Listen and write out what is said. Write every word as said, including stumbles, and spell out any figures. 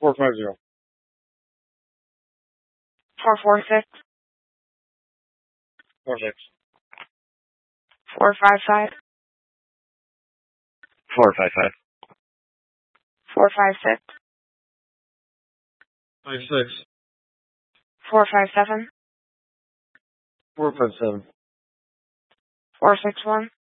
Four five zero. Four four six. Four six. Four five five. Four five five. Four five six. Five six. Four five seven. Four five seven. Four six one.